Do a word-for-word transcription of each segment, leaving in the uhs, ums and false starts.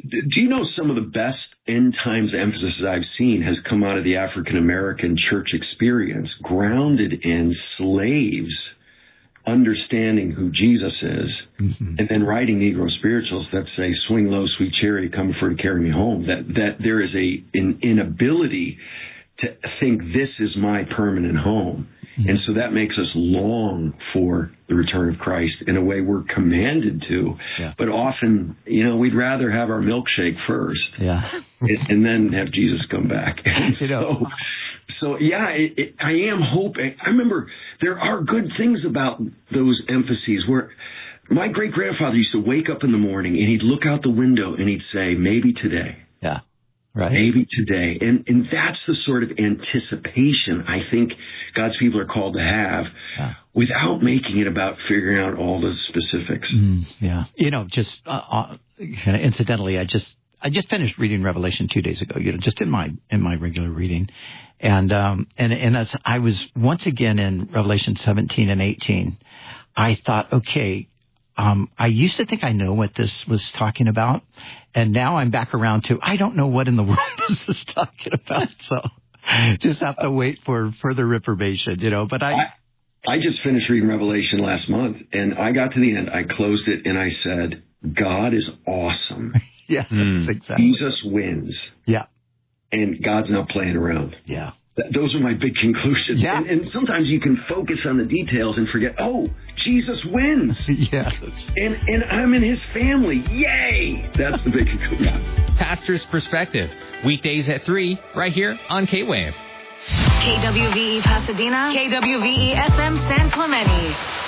Do you know some of the best end times emphasis I've seen has come out of the African American church experience, grounded in slaves understanding who Jesus is, mm-hmm. and then writing Negro spirituals that say, swing low, sweet chariot, come for to carry me home. That that there is a an inability to think this is my permanent home. And so that makes us long for the return of Christ in a way we're commanded to. Yeah. But often, you know, we'd rather have our milkshake first, yeah, and, and then have Jesus come back. And you know. So, so, yeah, it, it, I am hoping. I remember there are good things about those emphases where my great-grandfather used to wake up in the morning and he'd look out the window and he'd say, maybe today. Yeah. Right. Maybe today. And and that's the sort of anticipation I think God's people are called to have, yeah. without making it about figuring out all the specifics. Mm, yeah. You know, just uh, uh, kind of incidentally, I just I just finished reading Revelation two days ago, you know, just in my in my regular reading. And um and, and as I was once again in Revelation seventeen and eighteen, I thought, okay, Um, I used to think I know what this was talking about, and now I'm back around to I don't know what in the world this is talking about. So just have to wait for further information, you know. But I, I, I just finished reading Revelation last month, and I got to the end. I closed it, and I said, "God is awesome." Yeah, mm. exactly. Jesus wins. Yeah, and God's not playing around. Yeah. Those are my big conclusions. Yeah. And, and sometimes you can focus on the details and forget, oh, Jesus wins. Yeah. And and I'm in his family. Yay! That's the big conclusion. Pastor's Perspective. Weekdays at three, right here on K-Wave. K W V E Pasadena, K W V E S M San Clemente.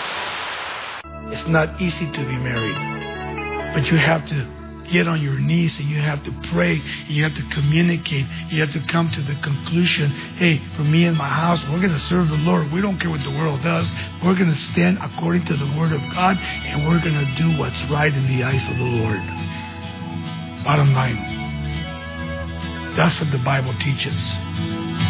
It's not easy to be married, but you have to get on your knees and you have to pray and you have to communicate. You have to come to the conclusion, hey, for me and my house, we're going to serve the Lord. We don't care what the world does. We're going to stand according to the Word of God, and we're going to do what's right in the eyes of the Lord. Bottom line, that's what the Bible teaches.